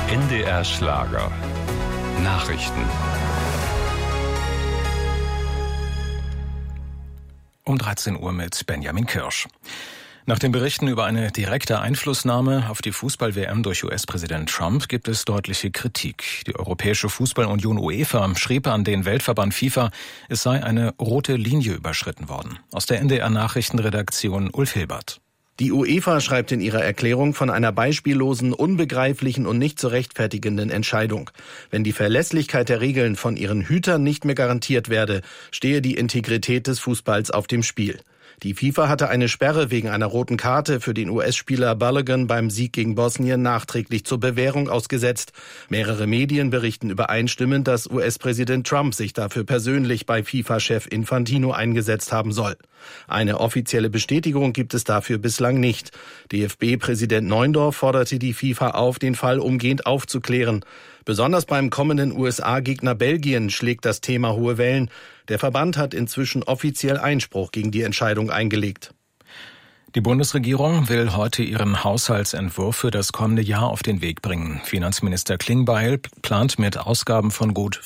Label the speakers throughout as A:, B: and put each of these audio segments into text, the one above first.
A: NDR Schlager. Nachrichten.
B: Um 13 Uhr mit Benjamin Kirsch. Nach den Berichten über eine direkte Einflussnahme auf die Fußball-WM durch US-Präsident Trump gibt es deutliche Kritik. Die Europäische Fußball-Union UEFA schrieb an den Weltverband FIFA, es sei eine rote Linie überschritten worden. Aus der NDR-Nachrichtenredaktion Ulf Hilbert.
C: Die UEFA schreibt in ihrer Erklärung von einer beispiellosen, unbegreiflichen und nicht zu rechtfertigenden Entscheidung. Wenn die Verlässlichkeit der Regeln von ihren Hütern nicht mehr garantiert werde, stehe die Integrität des Fußballs auf dem Spiel. Die FIFA hatte eine Sperre wegen einer roten Karte für den US-Spieler Balogun beim Sieg gegen Bosnien nachträglich zur Bewährung ausgesetzt. Mehrere Medien berichten übereinstimmend, dass US-Präsident Trump sich dafür persönlich bei FIFA-Chef Infantino eingesetzt haben soll. Eine offizielle Bestätigung gibt es dafür bislang nicht. DFB-Präsident Neuendorf forderte die FIFA auf, den Fall umgehend aufzuklären. Besonders beim kommenden USA-Gegner Belgien schlägt das Thema hohe Wellen. Der Verband hat inzwischen offiziell Einspruch gegen die Entscheidung eingelegt.
B: Die Bundesregierung will heute ihren Haushaltsentwurf für das kommende Jahr auf den Weg bringen. Finanzminister Klingbeil plant mit Ausgaben von gut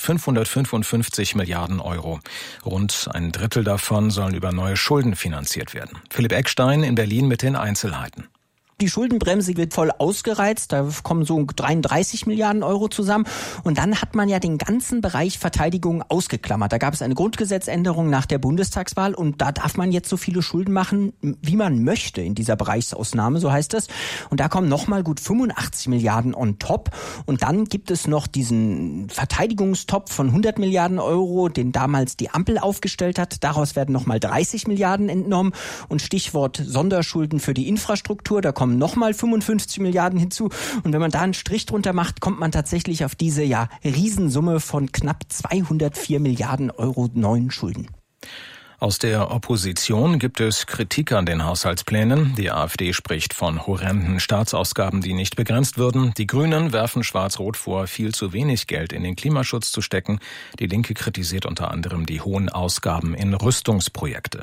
B: 555 Milliarden Euro. Rund ein Drittel davon sollen über neue Schulden finanziert werden. Philipp Eckstein in Berlin mit den Einzelheiten.
D: Die Schuldenbremse wird voll ausgereizt, da kommen so 33 Milliarden Euro zusammen. Und dann hat man ja den ganzen Bereich Verteidigung ausgeklammert. Da gab es eine Grundgesetzänderung nach der Bundestagswahl und da darf man jetzt so viele Schulden machen, wie man möchte in dieser Bereichsausnahme, so heißt es. Und da kommen nochmal gut 85 Milliarden on top. Und dann gibt es noch diesen Verteidigungstopf von 100 Milliarden Euro, den damals die Ampel aufgestellt hat. Daraus werden nochmal 30 Milliarden entnommen. Und Stichwort Sonderschulden für die Infrastruktur, da kommen nochmal 55 Milliarden hinzu. Und wenn man da einen Strich drunter macht, kommt man tatsächlich auf diese Riesensumme von knapp 204 Milliarden Euro neuen Schulden.
B: Aus der Opposition gibt es Kritik an den Haushaltsplänen. Die AfD spricht von horrenden Staatsausgaben, die nicht begrenzt würden. Die Grünen werfen Schwarz-Rot vor, viel zu wenig Geld in den Klimaschutz zu stecken. Die Linke kritisiert unter anderem die hohen Ausgaben in Rüstungsprojekte.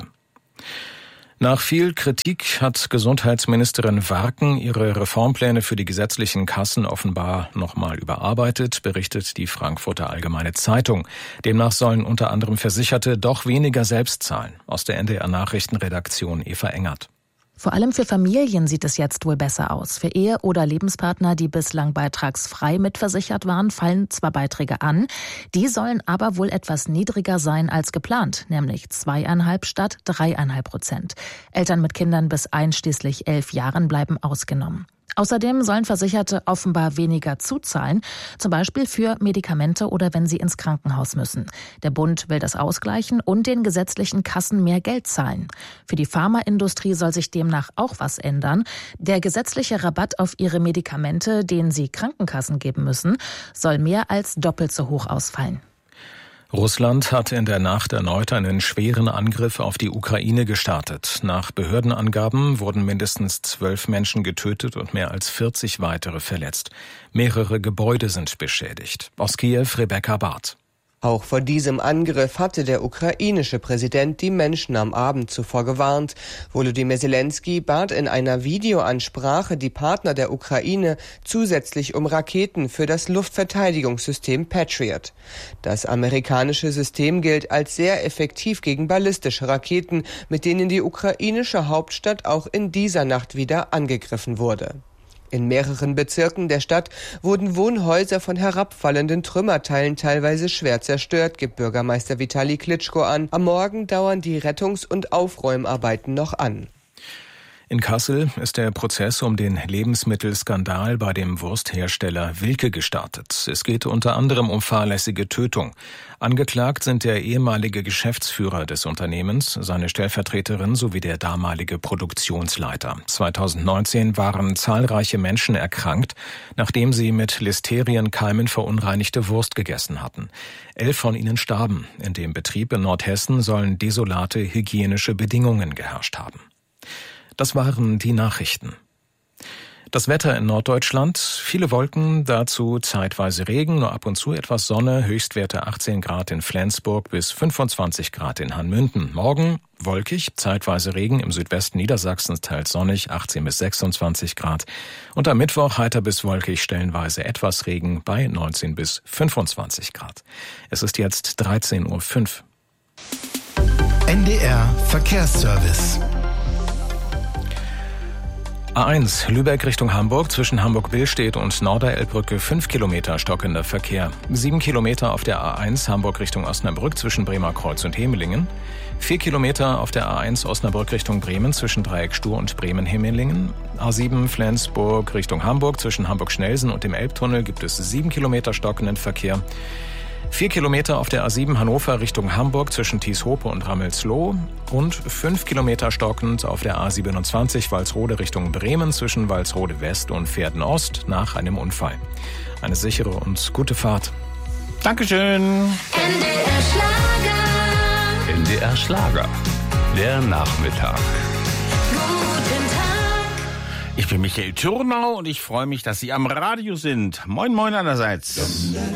B: Nach viel Kritik hat Gesundheitsministerin Warken ihre Reformpläne für die gesetzlichen Kassen offenbar nochmal überarbeitet, berichtet die Frankfurter Allgemeine Zeitung. Demnach sollen unter anderem Versicherte doch weniger selbst zahlen. Aus der NDR-Nachrichtenredaktion Eva Engert.
E: Vor allem für Familien sieht es jetzt wohl besser aus. Für Ehe- oder Lebenspartner, die bislang beitragsfrei mitversichert waren, fallen zwar Beiträge an, die sollen aber wohl etwas niedriger sein als geplant, nämlich 2,5 statt 3,5%. Eltern mit Kindern bis einschließlich 11 Jahren bleiben ausgenommen. Außerdem sollen Versicherte offenbar weniger zuzahlen, zum Beispiel für Medikamente oder wenn sie ins Krankenhaus müssen. Der Bund will das ausgleichen und den gesetzlichen Kassen mehr Geld zahlen. Für die Pharmaindustrie soll sich demnach auch was ändern. Der gesetzliche Rabatt auf ihre Medikamente, den sie Krankenkassen geben müssen, soll mehr als doppelt so hoch ausfallen.
B: Russland hat in der Nacht erneut einen schweren Angriff auf die Ukraine gestartet. Nach Behördenangaben wurden mindestens 12 Menschen getötet und mehr als 40 weitere verletzt. Mehrere Gebäude sind beschädigt. Aus Kiew Rebecca Barth.
F: Auch vor diesem Angriff hatte der ukrainische Präsident die Menschen am Abend zuvor gewarnt. Volodymyr Zelensky bat in einer Videoansprache die Partner der Ukraine zusätzlich um Raketen für das Luftverteidigungssystem Patriot. Das amerikanische System gilt als sehr effektiv gegen ballistische Raketen, mit denen die ukrainische Hauptstadt auch in dieser Nacht wieder angegriffen wurde. In mehreren Bezirken der Stadt wurden Wohnhäuser von herabfallenden Trümmerteilen teilweise schwer zerstört, gibt Bürgermeister Vitali Klitschko an. Am Morgen dauern die Rettungs- und Aufräumarbeiten noch an.
B: In Kassel ist der Prozess um den Lebensmittelskandal bei dem Wursthersteller Wilke gestartet. Es geht unter anderem um fahrlässige Tötung. Angeklagt sind der ehemalige Geschäftsführer des Unternehmens, seine Stellvertreterin sowie der damalige Produktionsleiter. 2019 waren zahlreiche Menschen erkrankt, nachdem sie mit Listerienkeimen verunreinigte Wurst gegessen hatten. 11 von ihnen starben. In dem Betrieb in Nordhessen sollen desolate hygienische Bedingungen geherrscht haben. Das waren die Nachrichten. Das Wetter in Norddeutschland, viele Wolken, dazu zeitweise Regen, nur ab und zu etwas Sonne, Höchstwerte 18 Grad in Flensburg bis 25 Grad in Hanmünden. Morgen wolkig, zeitweise Regen, im Südwesten Niedersachsens teils sonnig, 18 bis 26 Grad. Und am Mittwoch heiter bis wolkig, stellenweise etwas Regen bei 19 bis 25 Grad. Es ist jetzt 13:05 Uhr.
G: NDR Verkehrsservice.
B: A1 Lübeck Richtung Hamburg, zwischen Hamburg-Billstedt und Norderelbbrücke 5 Kilometer stockender Verkehr. 7 Kilometer auf der A1 Hamburg Richtung Osnabrück zwischen Bremerkreuz und Hemelingen. 4 Kilometer auf der A1 Osnabrück Richtung Bremen zwischen Dreieck Stur und Bremen-Hemelingen. A7 Flensburg Richtung Hamburg zwischen Hamburg-Schnelsen und dem Elbtunnel gibt es 7 Kilometer stockenden Verkehr. 4 Kilometer auf der A7 Hannover Richtung Hamburg zwischen Tieshope und Rammelsloh und 5 Kilometer stockend auf der A27 Walsrode Richtung Bremen zwischen Walsrode West und Verden Ost nach einem Unfall. Eine sichere und gute Fahrt.
H: Dankeschön.
A: NDR Schlager. NDR Schlager. Der Nachmittag.
I: Guten Tag.
H: Ich bin Michael Thürnau und ich freue mich, dass Sie am Radio sind. Moin, moin allerseits.